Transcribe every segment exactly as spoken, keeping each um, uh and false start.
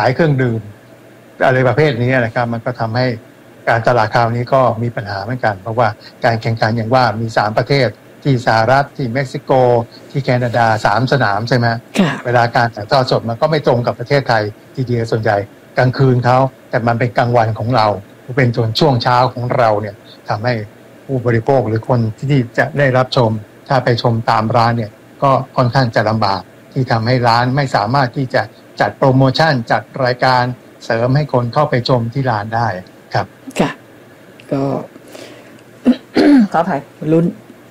ายเครื่องดื่มอะไรประเภทนี้นะครับมันก็ทำให้การตลาดคราวนี้ก็มีปัญหาเหมือนกันเพราะว่าการแข่งขันอย่างว่ามีสามประเทศที่สหรัฐที่เม็กซิโกที่แคนาดาสามสนามใช่ไหมเวลาการถ่ายทอดสดมันก็ไม่ตรงกับประเทศไทยทีเดียวส่วนใหญ่กลางคืนเขาแต่มันเป็นกลางวันของเราเป็นส่วนช่วงเช้าของเราเนี่ยทำให้ผู้บริโภคหรือคนที่จะได้รับชมถ้าไปชมตามร้านเนี่ยก็ค่อนข้างจะลำบากที่ทำให้ร้านไม่สามารถที่จะจัดโปรโมชั่นจัดรายการเสริมให้คนเข้าไปชมที่ร้านได้ครับค่ะก็ ขออภัยลุ้น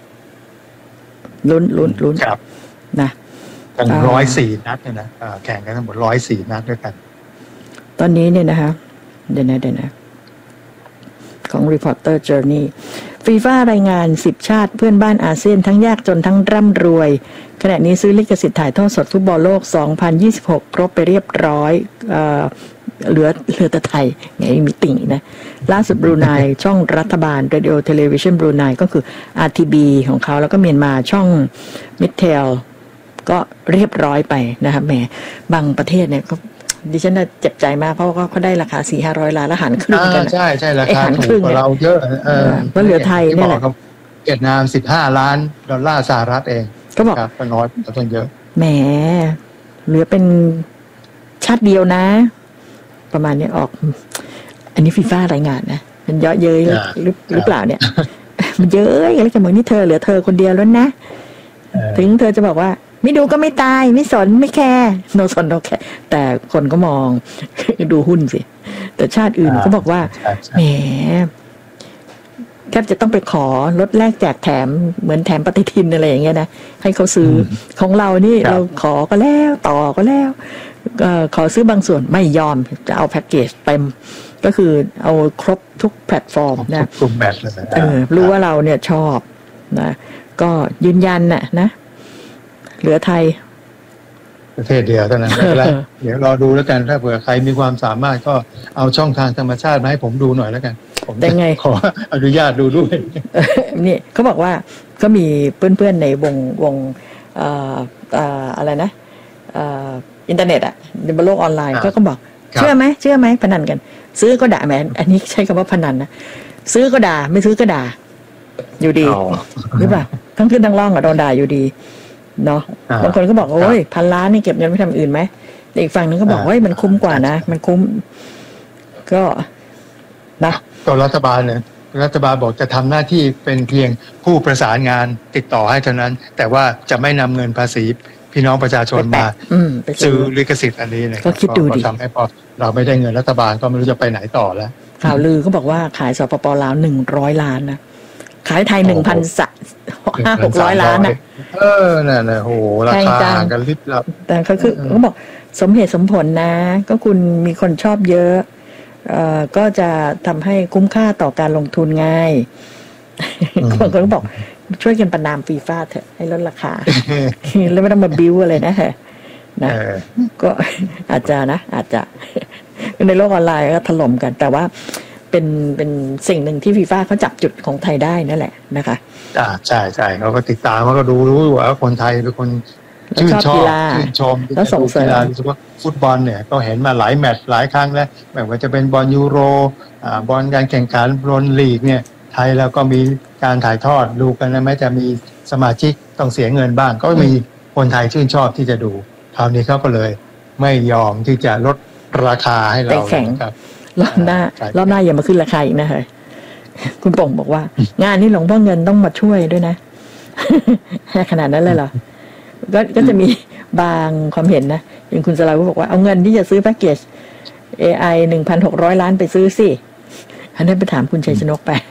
ลุ้นลุ้นลุ้นครับนะกันร้อยสี่นัดเนี่ยนะแข่งกันทั้งหมดร้อยสี่นัดด้วยกันตอนนี้เนี่ยนะคะเดี๋ยวนะเดี๋ยวนะของ Reporter Journey ฟีฟ่ารายงานสิบชาติเพื่อนบ้านอาเซียนทั้งยากจนทั้งร่ำรวยขณะนี้ซื้อลิขสิทธิ์ถ่ายทอดสดฟุตบอลโลกสองพันยี่สิบหกครบไปเรียบร้อยเอ่อเหลือเหลือแต่ไทยไงมีติ่งนะล่าสุดบรูไนช่องรัฐบาล Radio Television บรูไนก็คือ อาร์ ที บี ของเขาแล้วก็เมียนมาช่อง Midtel ก็เรียบร้อยไปนะครับแหมบางประเทศเนี่ยก็ดิฉันน่ะเจ็บใจมากเพราะว่าเขาได้ราคา สี่ถึงห้าร้อย ล้านแล้วหันครึ่งกันใช่ใช่ราคาถูกกว่าเราเยอะเออก็เหลือไทยนี่แหละเวียดนามสิบห้าล้านดอลลาร์สหรัฐเองก็บอกก็น้อยกว่าต้นเยอะแหมเหลือเป็นชาติเดียวนะประมาณนี้ออกอันนี้ฟีฟ่ารายงานนะมันเยอะเย้ยหรือหรือเปล่าเนี่ยมันเยอะแล้วกันเหมือนนี่เธอเหลือเธอคนเดียวแล้วนะถึงเธอจะบอกว่าไม่ดูก็ไม่ตายไม่สนไม่แคร์โนสนโนแคร์แต่คนก็มองดูหุ้นสิแต่ชาติอื่นก็บอกว่าแหมแค่จะต้องไปขอลดแลกแจกแถมเหมือนแถมปฏิทินอะไรอย่างเงี้ยนะให้เขาซื้อของเรานี่เราขอก็แล้วต่อก็แล้วขอซื้อบางส่วนไม่ยอมจะเอาแพ็กเกจเต็มก็คือเอาครบทุกแพลตฟอร์มนะทุกแบบเลยเออรู้ว่าเราเนี่ยชอบนะก็ยืนยันน่ะนะเหลือไทยประเทศเดียวเท่านั้นแล้วเดี๋ยวรอดูแล้วกันถ้าเผื่อใครมีความสามารถก็เอาช่องทางธรรมชาติมาให้ผมดูหน่อยแล้วกันผมได้ไงขออนุญาตดูด้วยนี่เขาบอกว่าก็มีเพื่อนๆในวงวงเอ่อเอ่ออะไรนะเอ่ออินเทอร์เน็ตอ่ะในโลกออนไลน์ก็ก็บอกเชื่อไหมเชื่อไหมพนันกันซื้อก็ด่าแหมอันนี้ใช้คำว่าพนันนะซื้อก็ด่าไม่ซื้อก็ด่าอยู่ดีหรือเปล่าทั้งขึ้นทั้งล่องอ่ะโดนด่าอยู่ดีเนาะบางคนก็บอกโอ้ยพันล้านนี่เก็บเงินไปทำอื่นไหมอีกฝั่งนึงก็บอกว่ามันคุ้มกว่านะมันคุ้มก็นะตัวรัฐบาลเนี่ยรัฐบาลบอกจะทำหน้าที่เป็นเพียงผู้ประสานงานติดต่อให้เท่านั้นแต่ว่าจะไม่นำเงินภาษีพี่น้องประชาชนมาซื้อลิขสิทธิ์อันนี้เนี่ยก็คิดดูดิทำให้พอเราไม่ได้เงินรัฐบาลก็ไม่รู้จะไปไหนต่อแล้วข่าวลือเขาบอกว่าขายสปป.ลาวหนึ่งร้อยล้านนะขายไทยหนึ่งพันสห้าหกร้อยล้านนะเออน่ะนะโหราคากันลิบลับแต่เขาคือเขาบอกสมเหตุสมผลนะก็คุณมีคนชอบเยอะเอ่อก็จะทำให้คุ้มค่าต่อการลงทุนง่ายบางคนก็บอกช่วยกันประนามฟีฟ่าเถอะให้ลดราคาแล้วไม่ต้องมาบิ้วอะไรนะฮะนะก็อาจจะนะอาจจะในโลกออนไลน์ก็ถล่มกันแต่ว่าเป็นเป็นสิ่งหนึ่งที่ฟีฟ่าเขาจับจุดของไทยได้นั่นแหละนะคะอ่าใช่ใช่เขาก็ติดตามเขาก็ดูรู้ว่าคนไทยเป็นคนชื่นชอบชื่นชมแล้วส่งเสริมโดยเฉพาะฟุตบอลเนี่ยก็เห็นมาหลายแมตช์หลายครั้งแล้วไม่ว่าจะเป็นบอลยูโรอ่าบอลการแข่งขันบอลลีกเนี่ยไทยเราก็มีการถ่ายทอดดูกันนะแม้จะมีสมาชิกต้องเสียเงินบ้างก็มีคนไทยชื่นชอบที่จะดูคราวนี้เขาก็เลยไม่ยอมที่จะลดราคาให้เราครับรอบหน้ารอบหน้าอย่ามาขึ้นราคาอีกนะเฮ้ยคุณป่งบอกว่างานนี้หลวงพ่อเงินต้องมาช่วยด้วยนะขนาดนั้นเลยเหรอก็ก็จะมีบางความเห็นนะอย่างคุณสลาวุฒิบอกว่าเอาเงินที่จะซื้อแพ็กเกจ เอ ไอ หนึ่งพันหกร้อย ล้านไปซื้อสิอันนั้นไปถามคุณชัยชนกไป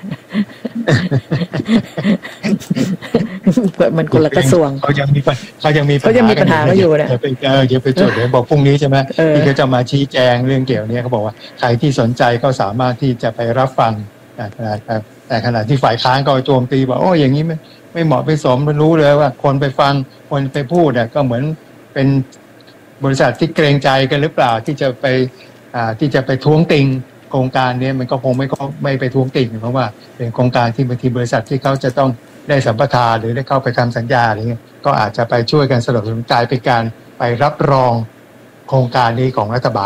มันคนละกระทรวงเขายังมีเขายังมีเขายังมีปัญหาก็อยู่นะเดี๋ยวไปเออเดี๋ยวไปจดเดี๋ยวบอกพรุ่งนี้ใช่ไหมที่เขาจะมาชี้แจงเรื่องเกี่ยวนี้เขาบอกว่าใครที่สนใจก็สามารถที่จะไปรับฟังแต่ขณะที่ฝ่ายค้านก็โจมตีบอกโอ้อย่างนี้ไม่ไม่เหมาะไม่สมมันรู้เลยว่าคนไปฟังคนไปพูดเนี่ยก็เหมือนเป็นบริษัทที่เกรงใจกันหรือเปล่าที่จะไปอ่าที่จะไปท้วงติงโครงการนี้มันก็คงไม่ไม่ไปท้วงติงเพราะว่าเป็นโครงการที่บางทีบริษัทที่เขาจะต้องได้สัมปทานหรือได้เข้าไปทำสัญญาอะไรเงี้ยก็อาจจะไปช่วยกันสนับสนุนกลายเป็นการไปรับรองโครงการนี้ของรัฐบาล